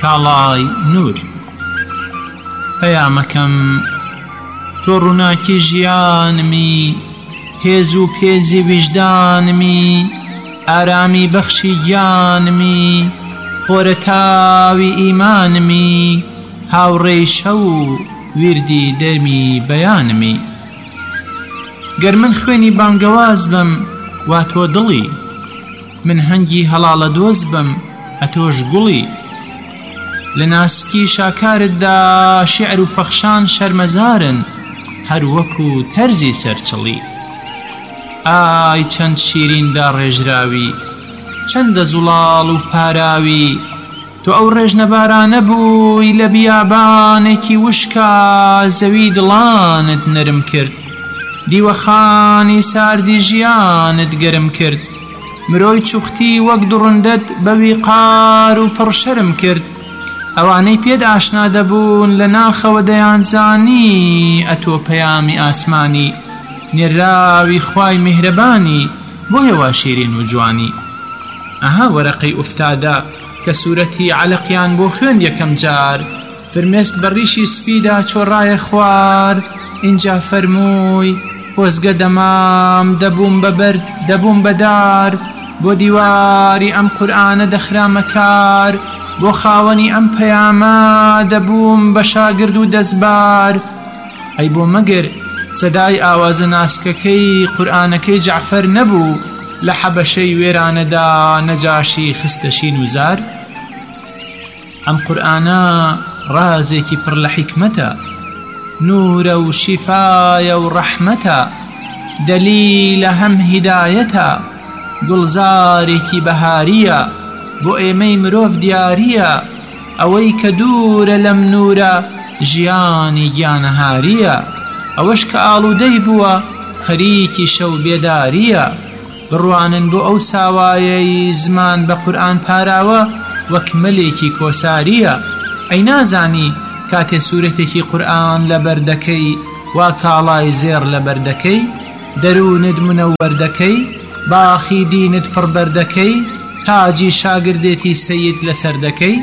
کاڵای نور. پەیامەکەم تۆ ڕووناکی ژیانمی، هێز و پێزی ویژدانمی، ئارامی بەخشی گیانمی، خۆرە تاوی ئیمانمی، هاوڕێی شەو و وردی دەرمی بەیانمی. گەر من خوێنی بانگەواز بم وا تۆ دڵی، من هەنگی هەڵاڵە دۆز بم ئەتۆش گوڵی. لە ناسکی شاکارتدا شیعر و پەخشان شەرمەزارن، هەر وەکو تەرزی سەرچڵی. ئای چەند شیریندا ڕێژراوی، چەندە زوڵاڵ و پاراوی، تۆ ئەو ڕێژنەبارانە بووی لە بیابانێکی وشکا، زەوی دڵانت نەرم کرد، دیوەخانی ساردی ژیانت گەرم کرد، مرۆی چوختی وەک دوڕندەت بەوی قار و پڕشەرم کرد. ئەوانەی پێت ئاشنا دەبوون لە ناخەوە دەیانزانی، ئەتۆ پەیامی ئاسمانی، نێراوی خوای میهرەبانی، بۆ هێوا شیرین و جوانی. ئەها وەرەقەی ئوفتادا کە سوورەتی عەلەقیان بۆ خوێند یەکەم جار، فرمێسک بە ڕیشی سپیدا چۆڕایە خوار، اینجا فەرمووی خۆزگە دەمام دەبووم بە بەرد دەبووم بەدار، بۆ دیواری ئەم قورئانە دەخرامە کار، بۆ خاوەنی ئەم پەیامە دەبووم بە شاگرد و دەستبار. ئەی بۆ مەگەر سەدای ئاوازە ناسکەکەی قورئانەکەی جەعفەر نەبوو، لە حەبەشەی وێرانەدا نەجاشی خستە شین و زار. ئەم قورئانە ڕازێکی پڕ لە حیکمەتە، نورە و شیفایە و ڕەحمەتە، دەلیلە هەم هیدایەتە، گوڵزارێکی بەهاریە، بۆ ئێمەی مرۆڤ دیاریە، ئەوەی کە دوورە لەم نورە ژیانی گیانەهاریە، ئەوەش کە ئاڵوودەی بووە خەریکی شەو بێداریە. بڕوانن بۆ ئەو ساوایەی زمان بە قورئان پاراوە وەک مەلێکی کۆساریە. ئەی نازانی کاتێ سوورەتێکی قورئان لە بەردەکەی، وا کاڵای زێڕ لە بەردەکەی، دەروونت منەوەردەکەی، باخی دینت پڕبەردەکەی، تاجی شاگردێتی سەید لەسەر دەکەی.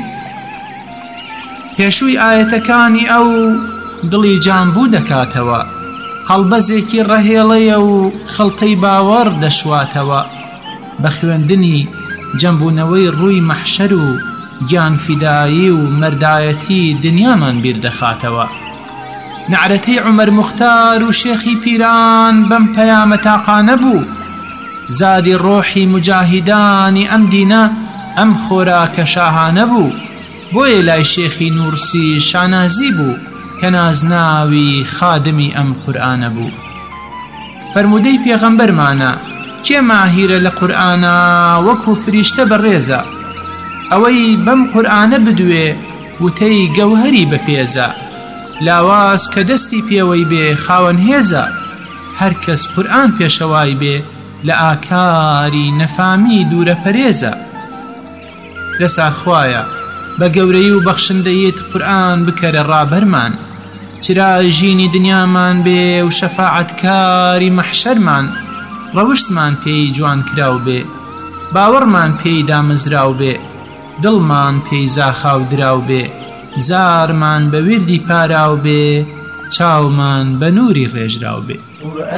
پێشووی ئاەتەکانی ئەو دڵی جانبوو دەکاتەوە، هەڵبەزێکی ڕەهێڵەیە و خەڵتەی باوەڕ دەشواتەوە، بە خوێندنی جەمبوونەوەی ڕووی مەحشەر و گیانفیدایی و مەردایەتی دنیامان بیر دەخاتەوە. نعرەتەی عومەر موختار و شێخی پیران بەم پەیامە تاقانە بوو، زادی ڕۆحی مجاهیدانی ئەم دینە ئەم خۆراکە شاهانە بوو. بۆیە لای شێخی نورسی شانازی بوو کە نازناوی خادمی ئەم قورئانە بوو. فەرمودەی پێغەمبەرمانە کێ ماهیرە لە قورئانە وەکو فریشتە بەڕێزە، ئەوەی بەم قورئانە بدوێ وتەی گەوهەری بەپێزە، لاواز کە دەستی پێوەی بێ خاوەن هێزە، هەر کەس قورئان پێشەوای بێ لە ئاکاری نەفامی دوورە پەرێزە. دەسا خوایە بە گەورەی و بەخشندەیت قورئان بکەرە ڕابەرمان، چرای ژینی دنیامان بێ و شەفاعەتکاری مەحشەرمان، ڕەوشتمان پێی جوان کراو بێ، باوەڕمان پێی دامەزراو بێ، دڵمان پێی زاخاو دراو بێ، زارمان بە وردی پاراو بێ، چاومان بە نووری ڕێژراو بێ.